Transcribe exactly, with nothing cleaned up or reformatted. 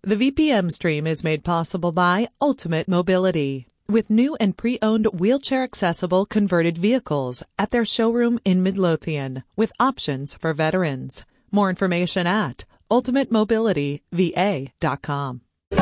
The V P M stream is made possible by Ultimate Mobility, with new and pre-owned wheelchair-accessible converted vehicles at their showroom in Midlothian, with options for veterans. More information at ultimate mobility v a dot com.